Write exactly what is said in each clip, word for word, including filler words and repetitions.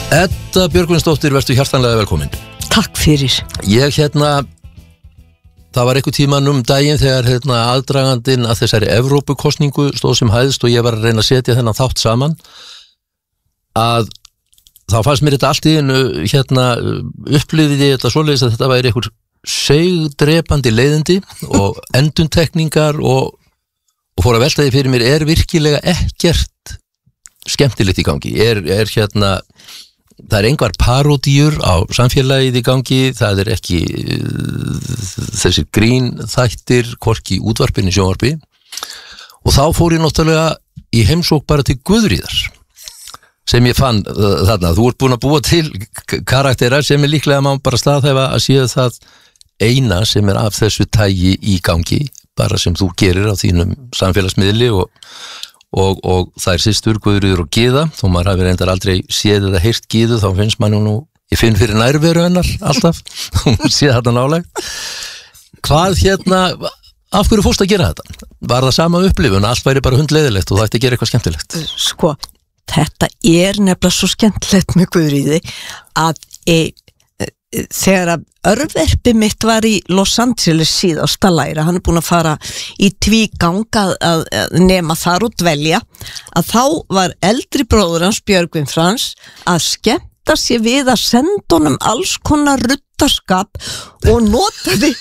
Edda Björgvinsdóttir, vertu hjartanlega velkomin. Takk fyrir. Ég hérna, það var einhver tíman um daginn þegar hérna aðdragandinn að þessari Evrópukosningu stóð sem hæðst og ég var að reyna að setja þennan þátt saman, að þá fannst mér þetta allt í einu hérna upplifði þetta svoleiðis að þetta væri einhver seigdrepandi leiðindi og endurtekningar og, og fór að velta því fyrir mér, er virkilega ekkert skemmtilegt í gangi, er, er hérna það er einhver parodíur á samfélagið í gangi, það er ekki þessi grín þættir, hvorki í útvarpinu sjónvarpi, og þá fór ég náttúrulega í heimsók bara til Guðríðar sem ég fann þarna. Þú ert búin að búa til karakterar sem er líklega má bara staðhæfa að séu það eina sem er af þessu tagi í gangi, bara sem þú gerir á þínum samfélagsmiðli og Og, og það er systur Guðríður og Gyða, þó maður hafi reyndar aldrei séð eða heyrt Gyðu, þá finnst mann nú, ég finn fyrir nærveru hennar alltaf, hún séð þetta nálægt. Hvað hérna, af hverju fórst að gera þetta? Var það sama upplifun, allt væri bara hundleiðilegt og það ætti að gera eitthvað skemmtilegt? Sko, þetta er nefnilega svo skemmtilegt með Guðríði að e, e, þegar að örverpi mitt var í Los Angeles síðasta læra, hann er búin að fara í tvígang að, að, að nema þar og dvelja, að þá var eldri bróður hans Björgvin Frans að skemmta sér við að senda honum alls konar ruttaskap og notaði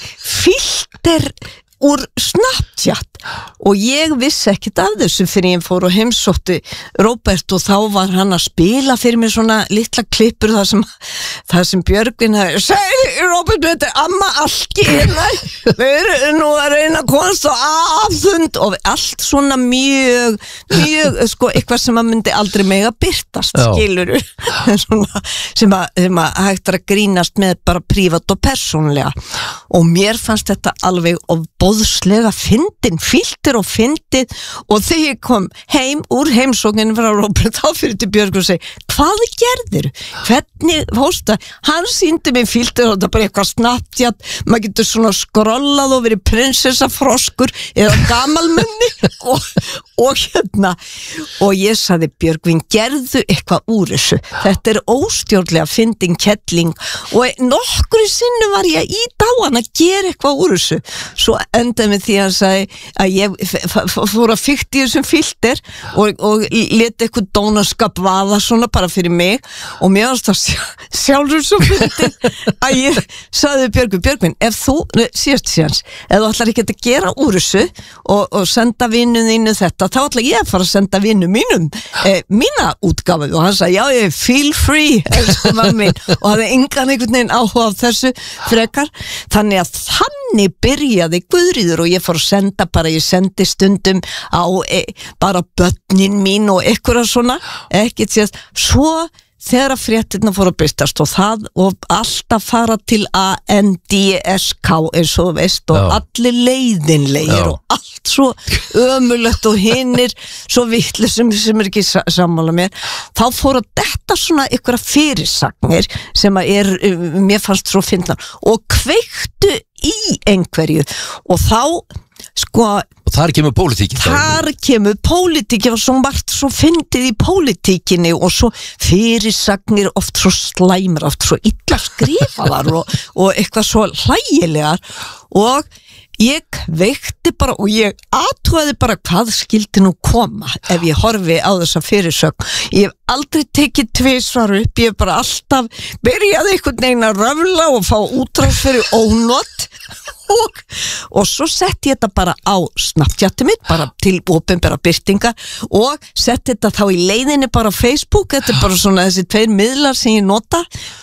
filter úr Snapchat og ég vissi ekkert af þessu fyrir ég fór og heimsótti Róbert og þá var hann að spila fyrir mér svona litla klippur þar sem, þar sem Björgvin hefði segi Róbert, þetta er amma alki hérna, við erum nú að reyna að komast á aðfund og allt svona mjög mjög, sko, eitthvað sem að myndi aldrei mega birtast, skilur svona, sem, að, sem að hægt er að grínast með bara prívat og persónlega og mér fannst þetta alveg og boðslega fyndin, filter og fyndið og þegar ég kom heim úr heimsóknin frá Róbert þá fyrir til Björg og segi, hvað gerðir? Hvernig hósta? Hann sýndi mig filter og þetta bara eitthvað Snapchat, maður getur svona skrollað og verið prinsessafroskur eða gamalmenni og, og hérna og ég sagði Björgvin, gerðu eitthvað úr þessu, þetta er óstjórnlega fyndin kettling og nokkru sinni var ég í dáan að gera eitthvað úr þessu, svo endaði með því að hann sagði að ég fór að fikti þessum filter og, og leti eitthvað dónaskap vaða svona bara fyrir mig og mér varst það sjálfur svo fyndið að ég sagði Björgvin, Björgvin, ef þú, síðast síðans, ef þú ætlar ekki að gera úr þessu og, og senda vinnu þínu þetta, þá ætla ég að fara að senda vinnu mínum, eh, mína útgáfu og hann sagði, já, ég feel free minn, og hafði engan einhvern veginn áhuga á þessu frekar, þannig að þannig byrjaði Guðríður og ég fór að senda bara, ég sendi stundum á e, bara börnin mín og eitthvað svona, ekkert síðast, svo þegar að fréttirna fór að byrtast og það og alltaf fara til A N D S K eins og þú veist og Já. Allir leiðinlegir Já. Og allt svo ömulegt og hinnir svo vitlega sem, sem er ekki sammála mér, þá fór að detta svona ykkur fyrirsagnir sem að er, mér fannst svo fyndnar og kveiktu í einhverju og þá sko og þar kemur pólitíkin þar kemur pólitíkin og svo margt svo fyndið í pólitíkinni og svo fyrirsagnir oft svo slæmur, oft svo illa skrifaðar og, og eitthvað svo hlægilegar og ég veikti bara og ég athugaði bara hvað skildi nú koma ef ég horfi á þessa fyrirsögn. Ég hef aldrei tekið tvisvar upp, ég hef bara alltaf byrjaði einhvern veginn að röfla og fá útrás fyrir ónot og, og svo setti ég þetta bara á Snapchati mitt, bara til opinbera birtingar og setti þetta þá í leiðinni bara á Facebook, þetta er bara svona þessi tveir miðlar sem ég nota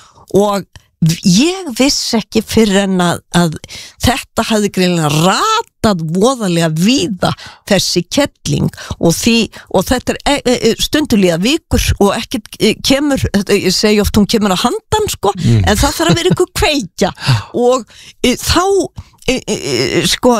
og ég vissi ekki fyrir en að, að þetta hafði greinlega ratað voðalega víða þessi kettling og, því, og þetta er e, e, stundulíða vikur og ekkert e, kemur, ég segi oft hún kemur að handan sko, mm. en það þarf að vera ykkur kveikja og e, þá e, e, sko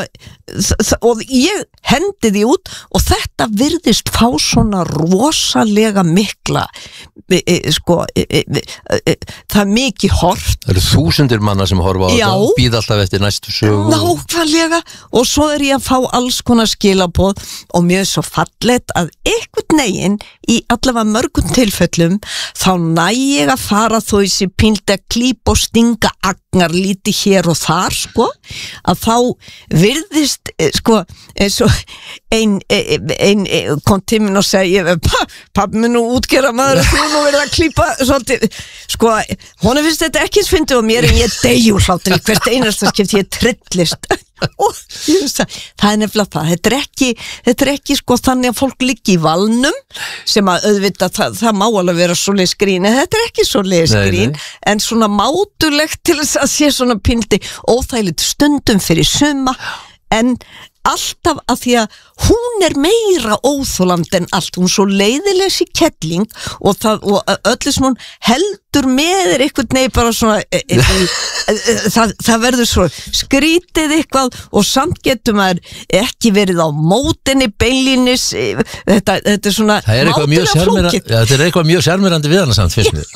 og ég hendi því út og þetta virðist fá svona rosalega mikla e, e, sko e, e, e, það er mikið hort. Það eru þúsundir manna sem horfa á Já. þetta, býða alltaf eftir næstu sögu. Nákvæmlega, og svo er ég að fá alls konar skilaboð og mjög svo fallegt að einhvern veginn í allavega mörgum tilfellum þá næ ég að fara þó þessi pínt að klípa og stinga agnar lítið hér og þar sko, að þá virðist sko eins og ein, ein, ein kom til minn og segi pappi minn og útgera maður og þú nú verið að klípa svolítið, sko, hún finnst þetta ekki fyndið og mér en ég deyju hláttur í hvert einasta skipt ég trillist og ég veist að það er nefnilega það, þetta er ekki þetta er ekki sko þannig að fólk liggi í valnum sem að auðvitað það, það má alveg vera svoleiðis grín en þetta er ekki svoleiðis grín en svona mátulegt til þess að sé svona pindi óþægilegt stundum fyrir suma en alltaf að því að hún er meira óþoland en allt, hún svo leiðilegs í kettling og, það, og öllu sem hún heldur með er eitthvað nei bara svona e, e, e, það, það verður svo skrítið eitthvað og samt getur maður ekki verið á mótinni beinlínis þetta, þetta er svona mátulega flókið. Ja, þetta er eitthvað mjög sjarmerandi við hana samt, finnst mér.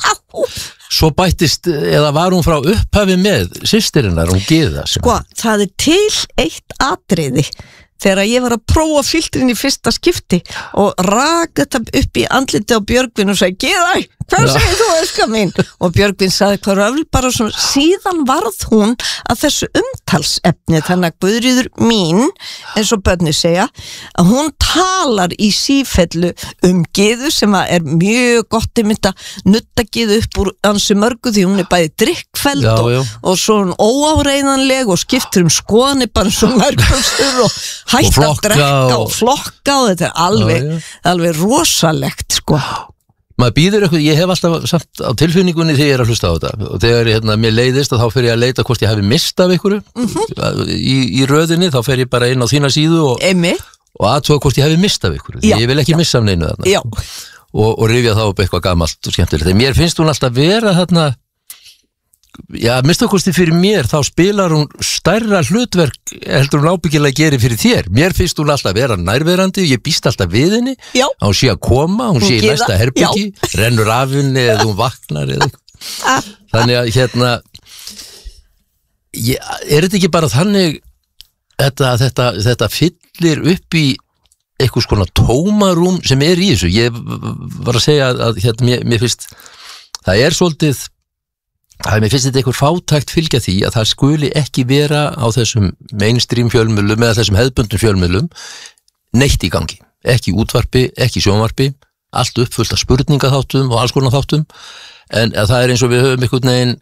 Svo bættist, eða var hún frá upphafi með systirinnar, hún Gyða? Sko, það er til eitt atriði þegar ég var að prófa filtrin í fyrsta skipti og raka þetta upp í andliti á Björgvin og segi, Gyða, hvað segir þú, elska mín? Og Björgvin sagði, hvað röfl, bara svona, síðan varð hún að þessu umtalsefni, þannig að Guðríður mín, eins og börni segja, að hún talar í sífellu um Gyðu sem er mjög gott einmitt að nutta Gyðu upp úr ansi mörgu því hún er bæði drikkfelld já, og, já. og svo hún óáreiðanleg og skiptur um skoðanir bara svo mörgumstur og hætt að drekka og, og flokka og þetta er alveg, já, já. alveg rosalegt sko. Maður býður eitthvað, ég hef alltaf samt á tilfinningunni þegar ég er að hlusta á þetta og þegar ég, hérna, mér leiðist að þá fer ég að leita hvort ég hafi mist af einhverju mm-hmm. í, í röðinni, þá fer ég bara inn á þína síðu og, og aðtóa hvort ég hafi mist af einhverju, því ég vil ekki já. missa af neinu þarna og, og rifja þá upp eitthvað gamalt og skemmtilegt, þegar mér finnst hún alltaf vera þarna já, minnstakosti fyrir mér, þá spilar hún stærra hlutverk heldur hún ábyggilega gerir fyrir þér. Mér finnst hún alltaf vera nærverandi og ég býst alltaf við henni já. að hún sé að koma, hún, hún sé í næsta herbyggi, rennur af henni eða hún vaknar eða þannig að hérna ég, er þetta ekki bara þannig þetta, þetta, þetta fyllir upp í eitthvað skona tómarúm sem er í þessu. Ég var að segja að, að hérna, mér, mér finnst það er svolítið Það er mér finnst þetta einhver fátækt fylgja því að það skuli ekki vera á þessum mainstream fjölmiðlum eða þessum hefðbundum fjölmiðlum neitt í gangi. Ekki útvarpi, ekki sjónvarpi, allt uppfullt af spurningaþáttum og alls konar þáttum en það er eins og við höfum einhvern veginn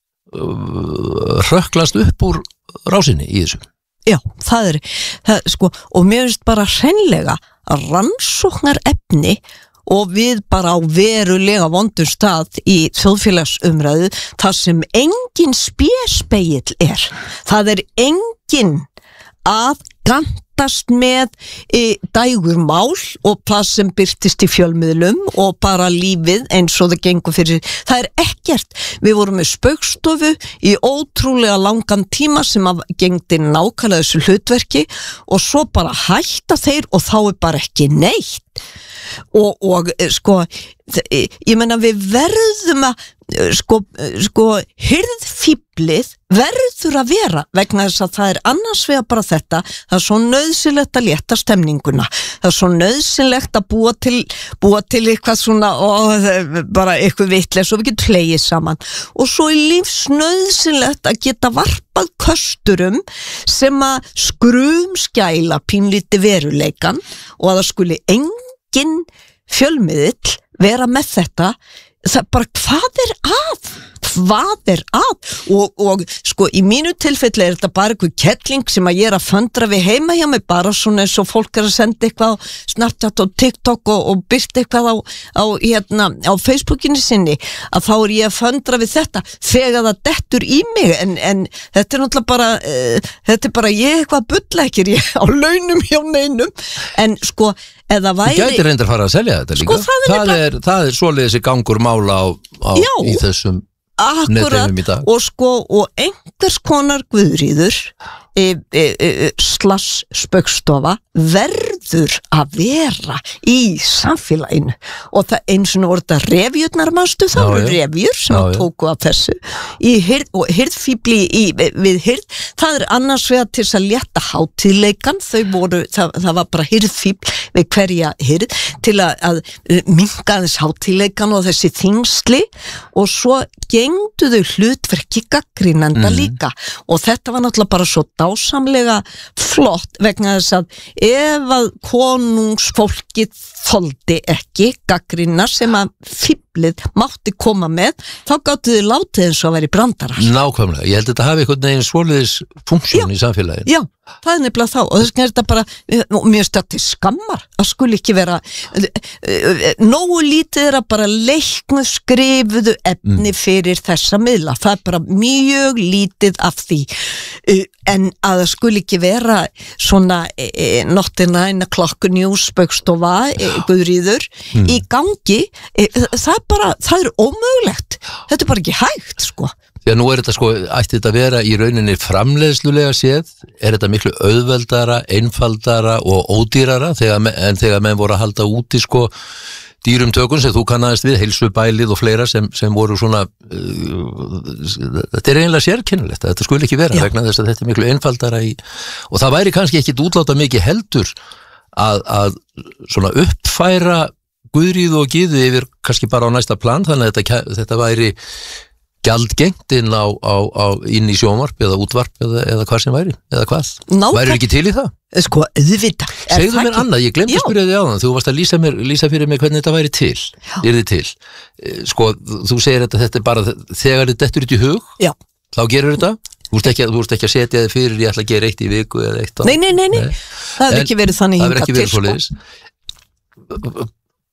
uh, hrökklast upp úr rásinni í þessu. Já, það er, það, sko, og mér finnst bara hreinlega að rannsóknar efni og við bara á verulega vondum stað í þjóðfélagsumræðu þar sem engin spéspegill er. Það er engin að gantast með e, dægur mál og það sem byrtist í fjölmiðlum og bara lífið eins og það gengur fyrir. Það er ekkert. Við vorum með spaukstofu í ótrúlega langan tíma sem að gengdi nákvæmlega þessu hlutverki og svo bara hætta þeir og þá er bara ekki neitt. Og, og sko ég menna við verðum að sko, sko hirðfíblið verður að vera vegna þess að það er annars vegar bara þetta það er svo nauðsynlegt að létta stemninguna það er svo nauðsynlegt að búa til búa til eitthvað svona og bara eitthvað vitleis og við getum hlegið saman og svo er lífsnauðsynlegt að geta varpað kösturum sem að skrumskæla pínlíti veruleikan og að það skuli engin fjölmiðill vera með þetta það bara hvað er að hvað er að og, og sko í mínu tilfelli er þetta bara eitthvað kettling sem að ég er að föndra við heima hjá mig bara svona eins og fólk er að senda eitthvað á Snapchat og TikTok og, og byrta eitthvað á, á, hérna, á Facebookinu sinni að þá er ég að föndra við þetta þegar það dettur í mig en, en þetta er náttúrulega bara uh, þetta er bara ég eitthvað bullekir ég á launum hjá neinum en sko eða væri Þú gætir reyndar fara að selja þetta líka sko, það, það er, það er svoleiðis í gangur mála á, á í þessum akkurat og sko og einhvers konar Guðríður e, e, e, slass spaukstofa verður að vera í samfélaginu og það eins og voru þetta revjurnar manstu, það voru revjur sem já, tóku af þessu í hirð, og hirðfíbli í, við hirð, það er annars vegar til þess að létta hátíðleikan, þau voru það, það var bara hirðfíbl við hverja hirð til að, að minnka þess hátíðleikan og þessi þingsli og svo gengdu þau hlutverki gaggrínanda mm. líka og þetta var náttúrulega bara svo dásamlega flott vegna þess að ef að konungsfólkið þoldi ekki gaggrína sem að fíblið mátti koma með, þá gáttu þið látið eins og að vera í brandarar. Nákvæmlega, ég held að þetta hafi einhvern veginn svoleiðis funksjón í samfélaginu. Já, það er nefnilega þá og þess vegna er þetta bara, mér stötti skammar að skuli ekki vera nógu lítið er að bara leiknu skrifuðu efni mm. fyrir þessa miðla, það er bara mjög lítið af því en að það skuli ekki vera svona e, not in nine o'clock news spaukstofa e, Guðríður mm. í gangi e, það er bara, það er ómögulegt þetta er bara ekki hægt sko því að nú er þetta sko, ætti þetta að vera í rauninni framleiðslulega séð, er þetta miklu auðveldara, einfaldara og ódýrara þegar, en þegar menn voru að halda úti sko dýrum tökum sem þú kannaðist við, heilsubælið og fleira sem, sem voru svona uh, þetta er eiginlega sérkennilegt þetta skuli ekki vera Já. Vegna þess að þetta er miklu einfaldara í, og það væri kannski ekki útláta mikið heldur að, að svona uppfæra Guðríðu og Gyðu yfir kannski bara á næsta plan þannig að þetta, þetta væri gjaldgengt inn á, á, á inn í sjónvarp eða útvarp eða, eða hvað sem væri, eða hvað Ná, væri ekki til í það? Sko, auðvitað Segðu mér annað, ég glemdi að spyrja þig á það þú varst að lýsa, mér, lýsa fyrir mig hvernig þetta væri til er þið til sko, þú segir að þetta er bara þegar þetta dettur út í hug Já. Þá gerur þetta Þú ert ekki, ekki að setja þig fyrir ég ætla að gera eitt í viku eða eitt á Nei, nei, nei, nei. nei. Það hefur ekki verið þannig hingað til sko.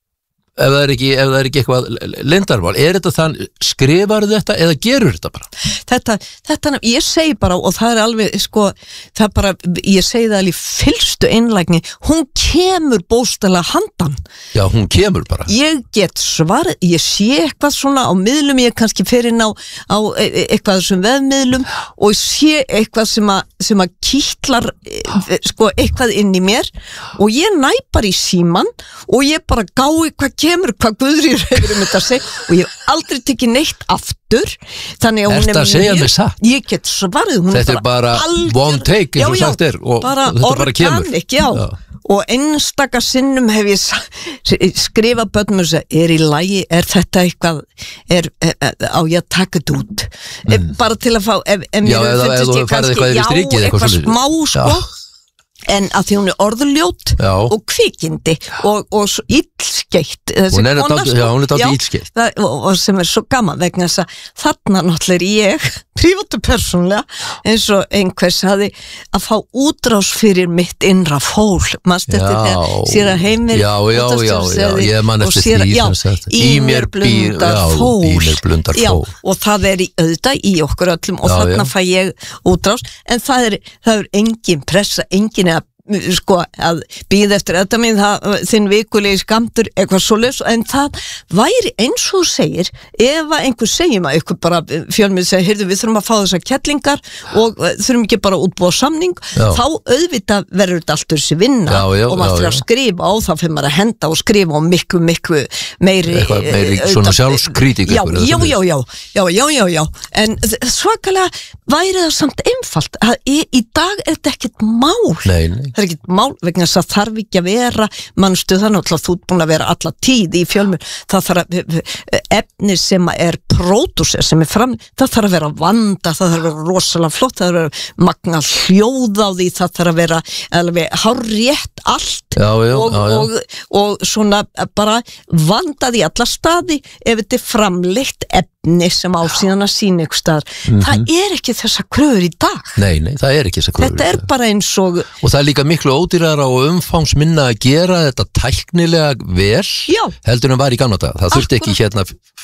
Ef það er ekki, ef það er ekki eitthvað leyndarmál, er þetta þann, skrifar þetta eða gerur þetta bara? Þetta, þetta, ég segi bara, og það er alveg, sko, það er bara, ég segi það alveg fylstu einlægni, hún kemur bóstælega handan. Já, hún kemur bara. Ég get svarð, ég sé eitthvað svona á miðlum, ég kannski fer inn á, á eitthvað sem vefmiðlum og sé eitthvað sem að, sem að kýtlar, sko, eitthvað inn í mér og ég næpar í síman og ég bara gái hvað kemur, hvað Guðríður hefur um þetta að segja og ég hef aldrei tekið neitt aftur þannig að hún er mjög ég get svarið, hún þetta er bara, bara algjör, one take eins og sagt er og bara þetta bara kemur organic, já. Já. Og einstaka sinnum hef ég skrifað börnum og segja, er í lagi, er þetta eitthvað er, er, á ég að taka þetta út mm. bara til að fá ef, ef já, eða þú farið eitthvað yfir strikið já, eitthvað smá sko já. En að því hún er orðljót já. Og kvikindi og, og svo illskeitt hún er þetta illskeitt og, og sem er svo gaman vegna þess að þarna náttúrulega ég prívátu persónlega eins og einhvers hafi að fá útrás fyrir mitt innra fól mannst eftir þegar sér að heimir já, já, já, já, ég man eftir því í mér blundar fól í mér blundar fól og það er í auðvitað í okkur öllum og já, þarna já. Fæ ég útrás en það er, það er engin pressa, engin að sko að býða eftir þetta minn það, þinn vikulegi skamtur eitthvað svoleiðis en það væri eins og þú segir ef að einhver segjum að ykkur bara fjölmið segir heyrðu við þurfum að fá þessar kettlingar og þurfum ekki bara útbúa samning já. Þá auðvitað verður þetta alltaf þessi vinna já, já, og maður fyrir að skrifa á þá fyrir maður að henda og skrifa og miklu miklu meiri, eitthvað, meiri uh, svona sjálfskrítik já, já, já, já, já, já, já, já en svakalega væri það samt einfalt að í, í dag er þetta ekkert mál nei, nei. Það er ekkert mál vegna þess að þarf ekki að vera mannstu þannig að þú ert búin að vera alla tíð í fjölmjörn, það þarf að efni sem er pródúser sem er fram, það þarf að vera vanda, það þarf að vera rosalega flott, það þarf að vera magna hljóð á því, það þarf að vera alveg hárrétt allt já, já, og, já, já. Og, og svona bara vandað í alla staði ef þetta er framleitt efni sem á síðan að sína ykkur staðar mm-hmm. það er ekki þessa kröfur í dag nei, nei, það er ekki þessa kröfur þetta er bara eins og og það er líka miklu ódýrara og umfangsminna að gera þetta tæknilega vel já. Heldur en var í gamla dag það þurfti ekki hérna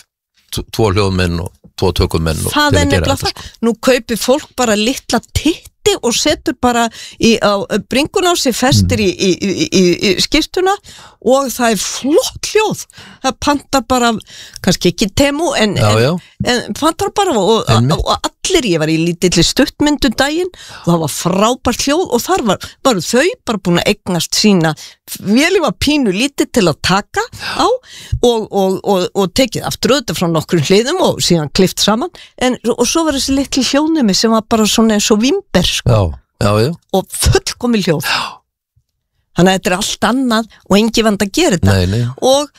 tvo hljóðmenn og tvo tökumenn það er nefnilega það, sko. Nú kaupir fólk bara litla titti og setur bara í, á bringuna á sig festir mm. í, í, í, í skistuna og það er flott hljóð það pantar bara, kannski ekki temu en, já, já. en, en pantar bara og, og, og allir, ég var í lítilli stuttmyndu daginn og það var frábært hljóð og þar var, var þau bara búin að eignast sína vélum var pínu lítið til að taka á og, og, og, og tekið aftur auðvitað frá nokkrum hliðum og síðan klift saman en, og svo var þessi litli hljóðnumi sem var bara svona eins og vimber sko, já, já, já. og fullkomi hljóð þannig að þetta er allt annað og engi vand að gera þetta nei, nei. og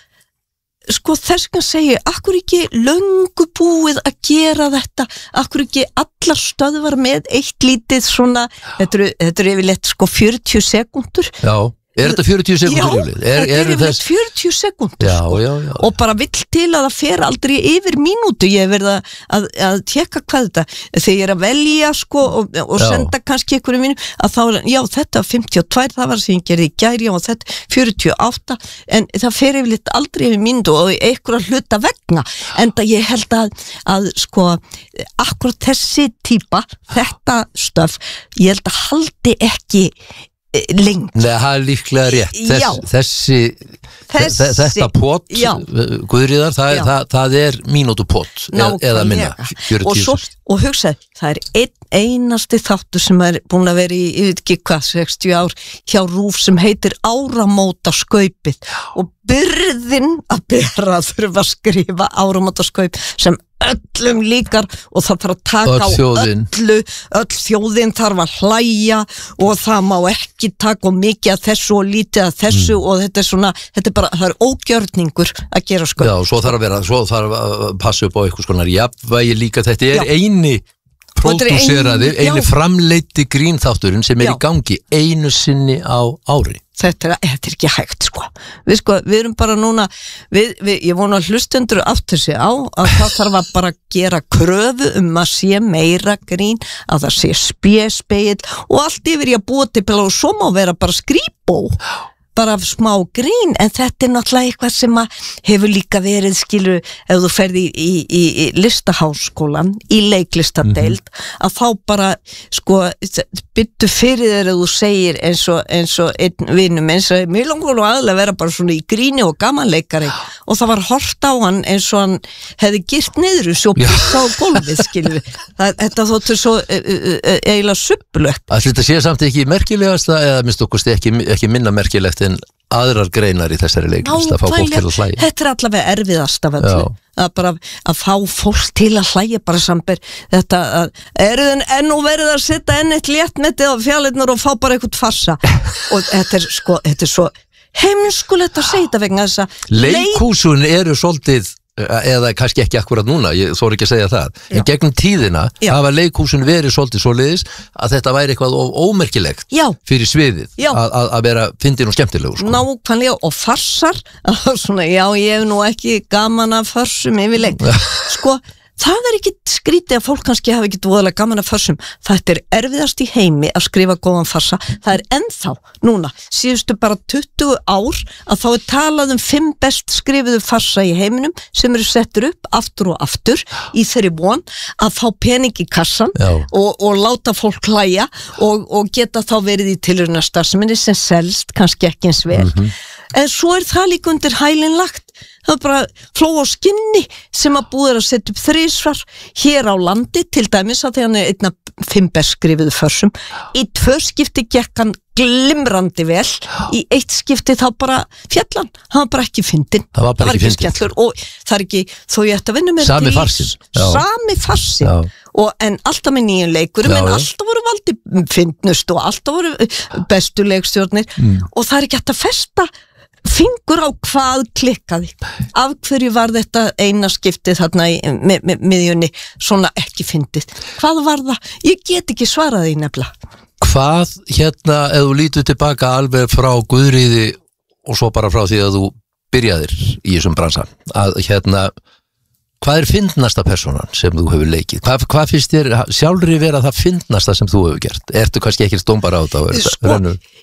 sko þess kann segja, akkur ekki löngu búið að gera þetta, akkur ekki allar stöðvar með eitt lítið svona, þetta eru, þetta eru yfirleitt sko fjörutíu sekúndur. Já, er þetta fjörutíu sekúndur? Já, er, þetta er yfirleitt þess... fjörutíu sekúndur já, sko. já, já. Og bara vill til að það fer aldrei yfir mínútu, ég hef verið að, að, að tjekka hvað þetta, þegar ég er að velja sko og, og senda kannski einhverju mínu, að þá, já þetta var fimmtíu og tvö, það var sem ég gerði í gæri og þetta fjörutíu og átta, en það fer yfirleitt aldrei yfir mínútu og einhverja hluta vegna, en það ég held að, að sko, akkurat þessi típa, þetta stöf, ég held að haldi ekki lengt. Nei, það er líklega rétt. Þess, þessi, þessi, þetta pott, Guðríðar, það, það, það er mínútu pott eða minna. Og, svo, og hugsaði, það er einn einasti þáttur sem er búin að vera í, ég veit ekki hvað, sextíu ár hjá RÚV sem heitir Áramótaskaupið og byrðin að bera þurfa að skrifa áramótaskaup sem öllum líkar og það þarf að taka á öllu, öll þjóðin þarf að hlæja og það má ekki taka mikið af þessu og lítið af þessu mm. og þetta er svona, þetta er bara, það er ógjörningur að gera skaup. Já, svo þarf að vera, svo þarf að passa upp á eitthvað skonar jafnvægi líka, þetta er Já. eini pródúseraði, eini framleiti grínþátturinn sem er Já. í gangi einu sinni á ári. Þetta er, þetta er ekki hægt sko. Við sko, við erum bara núna, við, við, ég vona að hlustendur áttur sig á að það þarf að bara gera kröfu um að sé meira grín, að það sé spéspegill og allt yfir í að búa til og svo má vera bara skrýpó. Bara smá grín, en þetta er náttúrulega eitthvað sem að hefur líka verið skilur, ef þú ferði í, í, í, í listaháskólan, í leiklistadeild, mm-hmm. að þá bara sko, byttu fyrir þér að þú segir eins og, eins og einn vinum, eins og mér langar nú aðlega vera bara svona í gríni og gamanleikari og það var hort á hann eins og hann hefði girt niður og svo byrst á gólfið skilur það, þetta þóttu svo e, e, e, eiginlega subbulegt. Að þetta sé samt ekki merkilegasta eða minnst okkur ekki, ekki minna merkilegt en aðrar greinar í þessari leiklist að fá fólk til að hlæja. Þetta er allavega erfiðast af öllu. Að bara að fá fólk til að hlæja bara samber þetta að eru þenn enn og verið að setja enn eitt léttmetið á fjalirnar og fá bara eitthvað farsa og þetta er sko, þetta er svo heimskulegt að segja þetta vegna þess að leikhúsun eru svolítið eða kannski ekki akkurat núna, ég þóri ekki að segja það Já. en gegnum tíðina Já. hafa leikhúsin verið svolítið svoleiðis að þetta væri eitthvað ómerkilegt Já. fyrir sviðið að vera fyndin og skemmtilegu sko. Nákvæmlega og farsar svona, já ég hef nú ekki gaman að farsum yfirleitt sko það er ekki skrítið að fólk kannski hafa ekki voðalega gaman að farsum, þetta er erfiðast í heimi að skrifa góðan farsa, það er ennþá núna, síðustu bara tuttugu ár að þá er talað um fimm best skrifuðu farsa í heiminum sem eru settur upp aftur og aftur í þeirri von að fá pening í kassan og, og láta fólk hlæja og, og geta þá verið í tilraunastarfseminni sem selst kannski ekki eins vel mm-hmm. en svo er það líka undir hælinn lagt það er bara fló á skinni sem að búið að setja upp þrisvar hér á landi til dæmis að því hann er einna fimm best skrifuðu försum í tvö skipti gekk hann glimrandi vel í eitt skipti þá bara fjallan, hann var bara ekki fyndin það var bara það ekki fyndin skellur og það er ekki þó ég ætti að vinna með sami farsin sami farsin og en alltaf með nýjum leikurum en alltaf voru valdi fyndnust og alltaf voru bestu leikstjórnir mm. og það er ekki hægt að festa fingur á hvað klikkaði af hverju var þetta eina skiptið þarna í mi, mi, miðjunni svona ekki fyndið, hvað var það ég get ekki svarað því nefnilega hvað hérna ef þú lítur tilbaka alveg frá Guðríði og svo bara frá því að þú byrjaðir í þessum bransa að hérna hvað er fyndnasta persónan sem þú hefur leikið? Hvað, hvað finnst þér sjálfri vera það fyndnasta sem þú hefur gert? Ertu kannski ekki stómbar á þetta? Sko,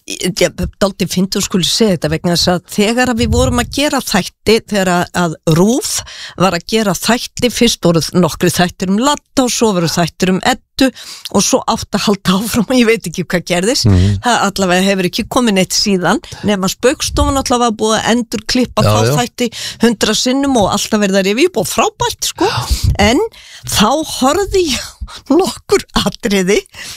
ég daldi fyndu skuli segja þetta vegna þess að þegar við vorum að gera þætti, þegar að RÚV var að gera þætti, fyrst voru nokkri þættir um Latta og svo voru þættir um Eddu og svo átt að halda áfram og ég veit ekki hvað gerðist mm. það allavega hefur ekki komið neitt síðan nema Spaukstofan allavega búið að endur klippa þá þætti hundra sinnum og alltaf verða rifið upp og frábært sko já. En þá horfði ég nokkur atriði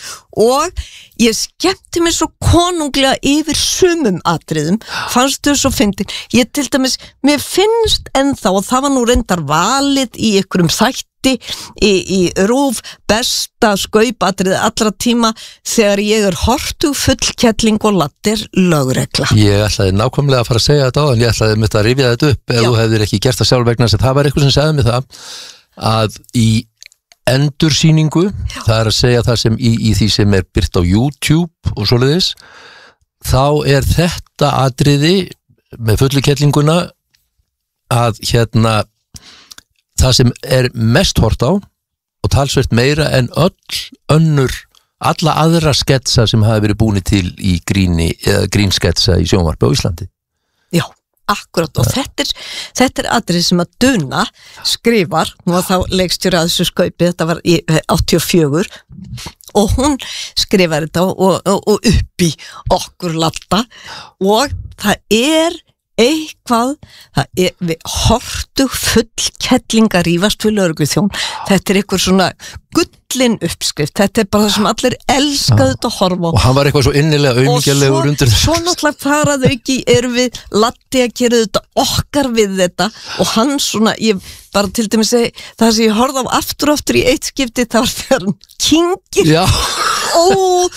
og ég skemmti mér svo konunglega yfir sumum atriðum, fannst þau svo fyndin. Ég til dæmis, mér finnst ennþá, og það var nú reyndar valið í einhverjum þætti í, í rúf besta skaupatriði allra tíma þegar ég er hortug fullkettling og laddir lögregla. Ég ætlaði nákvæmlega að fara að segja þetta á, en ég ætlaði mitt að rifja þetta upp ef Já. Þú hefðir ekki gert það sjálf vegna þess að það var eitthvað sem segði mig það að í endursýningu, það er að segja það sem í, í því sem er byrt á YouTube og svoleiðis, þá er þetta atriði með fullu kettlinguna að hérna það sem er mest hort á og talsvert meira en öll önnur, alla aðra sketsa sem hafa verið búin til í gríni eða grínsketsa í sjónvarpi á Íslandi. Já, akkurat, og þetta er, þetta er atrið sem að Duna skrifar, hún var þá leikstjóri að þessu skaupi, þetta var í áttatíu og fjögur og hún skrifar þetta og, og, og upp í okkur latta og það er eitthvað, það er við hortug full kettlinga rífast fyrir lögregluþjón, þetta er eitthvað svona gullin uppskrift, þetta er bara það sem allir elskaðu þetta að horfa á. Og hann var eitthvað svo innilega auðmingjarlegur undir þessu. Og svo, svo náttúrulega þar að auki erum við Latti að gera þetta okkar við þetta og hann svona, ég bara til dæmis segi, það sem ég horfði á aftur og aftur í eitt skipti, það var þegar hann kyngir. Já. Ó,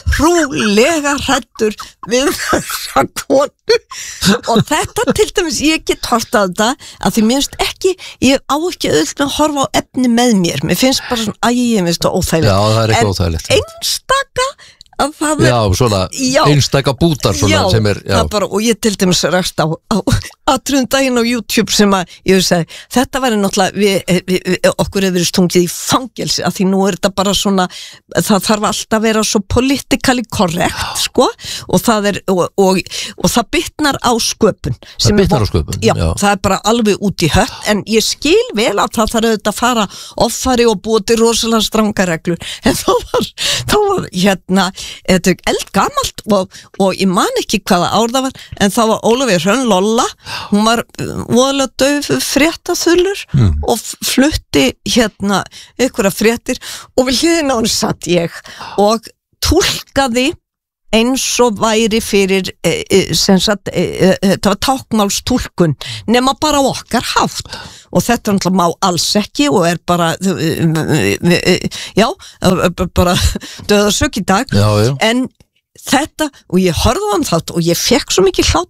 trúlega hrættur við þessa konu og þetta til dæmis ég get hort að þetta að því mér finnst ekki, ég á ekki auðvitað með að horfa á efni með mér, mér finnst bara svona æ, ég finnst það óþægilegt. Já, það er eitthvað óþægilegt. En einstaka að það er, já, svona já, einstaka bútar svona já, sem er, já. Það bara, og ég til dæmis ræst á, á atriðum daginn á YouTube sem að ég vil segja, þetta væri náttúrulega við, við, við, okkur hefur verið stungið í fangelsi að því nú er þetta bara svona það þarf alltaf að vera svo politically correct sko, og það er og, og, og það bitnar á sköpun það bitnar á sköpun, já, já. Það er bara alveg út í hött, en ég skil vel að það þarf auðvitað að fara offari og búið til rosalega strangar reglur, en þá var, þá var hérna þetta er eldgamalt og, og ég man ekki hvaða ár það var, en þá var Ólafía Hrönn Lolla, hún var voðalega dauf fréttaþullur mm. og flutti hérna einhverja fréttir og við hliðina á hún satt ég og túlkaði eins og væri fyrir e, e, sem sagt, e, e, þetta var tákmálstúlkun nema bara okkar hátt og þetta náttúrulega má alls ekki og er bara e, e, já, bara döðasök í dag já, já. En þetta, og ég horfði á hann þátt og ég fekk svo mikið hlát